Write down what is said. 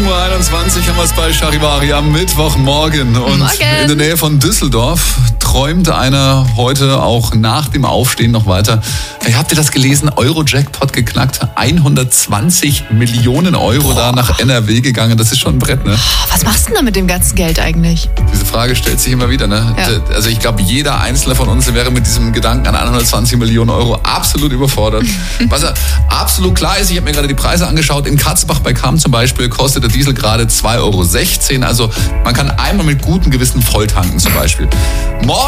7.21 Uhr haben wir es bei Charivari am Mittwochmorgen. Und Morgen. In der Nähe von Düsseldorf träumt einer heute auch nach dem Aufstehen noch weiter. Hey, habt ihr das gelesen? Euro-Jackpot geknackt. 120 Millionen Euro da nach NRW gegangen. Das ist schon ein Brett, ne? Was machst du denn da mit dem ganzen Geld eigentlich? Diese Frage stellt sich immer wieder, ne? Ja. Also ich glaube, jeder Einzelne von uns wäre mit diesem Gedanken an 120 Millionen Euro absolut überfordert. Was absolut klar ist, ich habe mir gerade die Preise angeschaut. In Katzenbach bei Cham zum Beispiel kostet der Diesel gerade 2,16 Euro. Also man kann einmal mit gutem Gewissen volltanken zum Beispiel.